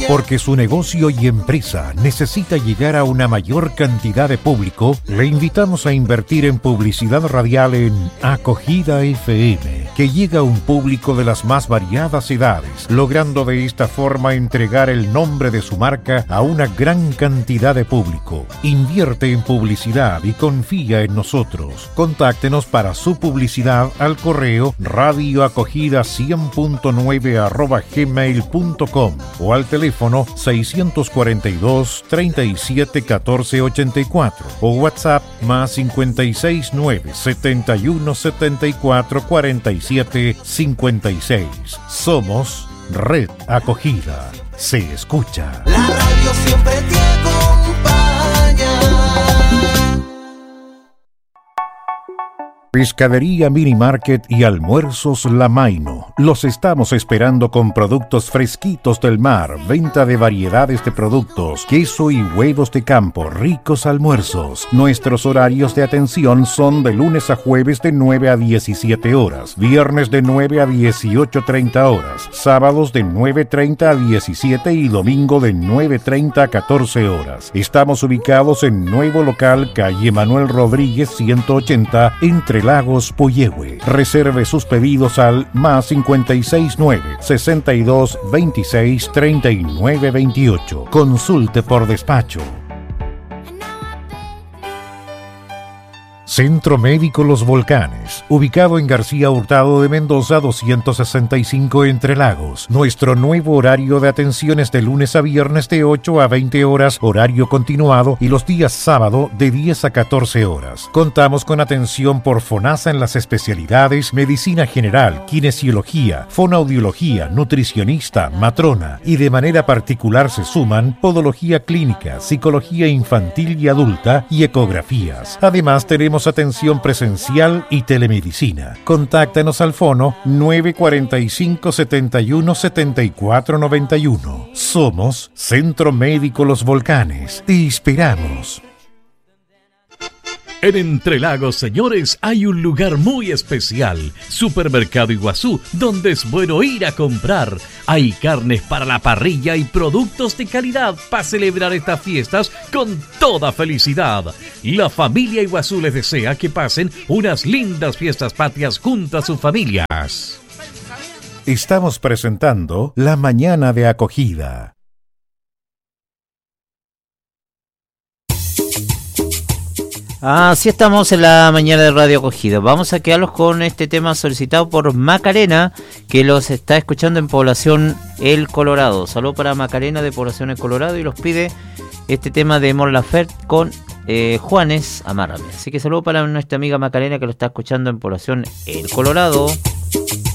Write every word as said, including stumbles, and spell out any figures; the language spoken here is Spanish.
Porque su negocio y empresa necesita llegar a una mayor cantidad de público, le invitamos a invertir en publicidad radial en Acogida F M, que llega a un público de las más variadas edades, logrando de esta forma entregar el nombre de su marca a una gran cantidad de público. Invierte en publicidad y confía en nosotros. Contáctenos para su publicidad al correo radioacogida cien punto nueve arroba gmail punto com o al teléfono seiscientos cuarenta y dos, treinta y siete, catorce, ochenta y cuatro o WhatsApp más cincuenta y seis, nueve, setenta y uno, setenta y cuatro, cuarenta y siete, cincuenta y seis. Somos Red Acogida. Se escucha. La radio siempre te acompaña. Pescadería Mini Market y Almuerzos La Maino. Los estamos esperando con productos fresquitos del mar, venta de variedades de productos, queso y huevos de campo, ricos almuerzos. Nuestros horarios de atención son de lunes a jueves de nueve a diecisiete horas, viernes de nueve a dieciocho treinta horas, sábados de nueve treinta a diecisiete y domingo de nueve treinta a catorce horas. Estamos ubicados en nuevo local, calle Manuel Rodríguez ciento ochenta, entre Lagos, Puyehue. Reserve sus pedidos al más cincuenta y seis, nueve, sesenta y dos, veintiséis, treinta y nueve, veintiocho. Consulte por despacho. Centro Médico Los Volcanes, ubicado en García Hurtado de Mendoza doscientos sesenta y cinco Entre Lagos. Nuestro nuevo horario de atención es de lunes a viernes de ocho a veinte horas, horario continuado, y los días sábado de diez a catorce horas. Contamos con atención por FONASA en las especialidades Medicina General, Kinesiología, Fonoaudiología, Nutricionista, Matrona, y de manera particular se suman Podología Clínica, Psicología Infantil y Adulta y Ecografías. Además tenemos atención presencial y telemedicina. Contáctanos al fono nueve cuarenta y cinco, setenta y uno, setenta y cuatro noventa y uno. Somos Centro Médico Los Volcanes. Te esperamos. En Entre Lagos, señores, hay un lugar muy especial, Supermercado Iguazú, donde es bueno ir a comprar. Hay carnes para la parrilla y productos de calidad para celebrar estas fiestas con toda felicidad. La familia Iguazú les desea que pasen unas lindas fiestas patrias junto a sus familias. Estamos presentando La Mañana de Acogida. Así estamos en la mañana de Radio Acogida. Vamos a quedarlos con este tema solicitado por Macarena, que los está escuchando en Población El Colorado. Saludos para Macarena de Población El Colorado y los pide este tema de Mon Laferte con eh, Juanes, Amárrame. Así que saludos para nuestra amiga Macarena que lo está escuchando en Población El Colorado.